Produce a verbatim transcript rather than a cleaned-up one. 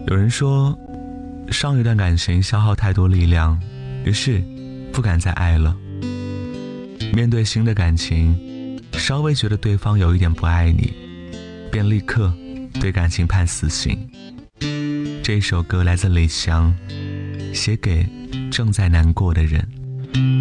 有人说，上一段感情消耗太多力量，于是不敢再爱了。面对新的感情，稍微觉得对方有一点不爱你，便立刻对感情判死刑。这一首歌来自李翔，写给正在难过的人。